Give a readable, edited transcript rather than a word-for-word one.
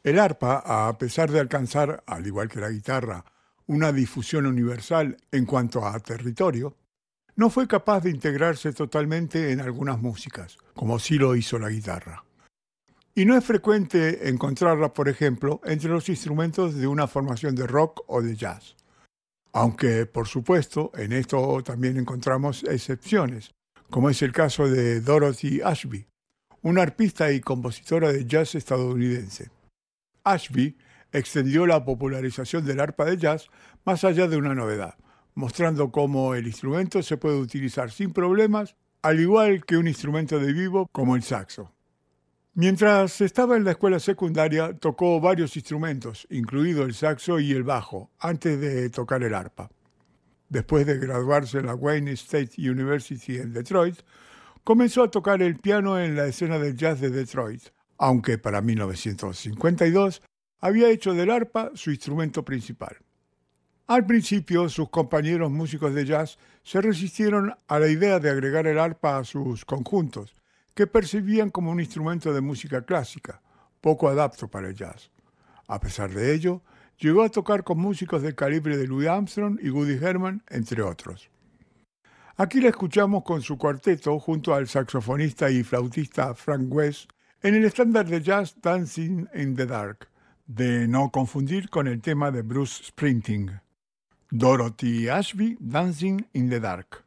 El arpa, a pesar de alcanzar, al igual que la guitarra, una difusión universal en cuanto a territorio, no fue capaz de integrarse totalmente en algunas músicas, como sí lo hizo la guitarra. Y no es frecuente encontrarla, por ejemplo, entre los instrumentos de una formación de rock o de jazz. Aunque, por supuesto, en esto también encontramos excepciones, como es el caso de Dorothy Ashby, una arpista y compositora de jazz estadounidense. Ashby extendió la popularización del arpa de jazz más allá de una novedad, mostrando cómo el instrumento se puede utilizar sin problemas, al igual que un instrumento de vivo como el saxo. Mientras estaba en la escuela secundaria, tocó varios instrumentos, incluido el saxo y el bajo, antes de tocar el arpa. Después de graduarse en la Wayne State University en Detroit, comenzó a tocar el piano en la escena del jazz de Detroit, aunque para 1952 había hecho del arpa su instrumento principal. Al principio, sus compañeros músicos de jazz se resistieron a la idea de agregar el arpa a sus conjuntos, que percibían como un instrumento de música clásica, poco adapto para el jazz. A pesar de ello, llegó a tocar con músicos del calibre de Louis Armstrong y Woody Herman, entre otros. Aquí la escuchamos con su cuarteto junto al saxofonista y flautista Frank West en el estándar de jazz Dancing in the Dark, de no confundir con el tema de Bruce Springsteen. Dorothy Ashby, Dancing in the Dark.